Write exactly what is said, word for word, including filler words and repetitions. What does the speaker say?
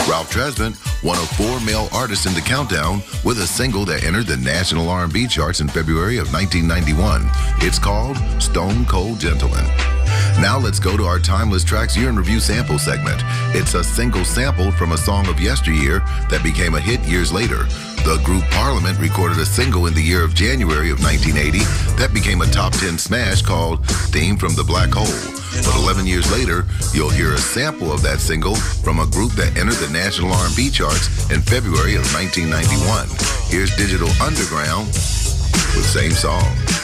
Ralph Tresvant, one of four male artists in the countdown, with a single that entered the national R and B charts in February of nineteen ninety-one. It's called Stone Cold Gentleman. Now let's go to our Timeless Tracks Year in Review sample segment. It's a single sampled from a song of yesteryear that became a hit years later. The group Parliament recorded a single in the year of January of nineteen eighty that became a top ten smash called Theme from the Black Hole. But eleven years later, you'll hear a sample of that single from a group that entered the national R and B charts in February of nineteen ninety-one. Here's Digital Underground with Same Song.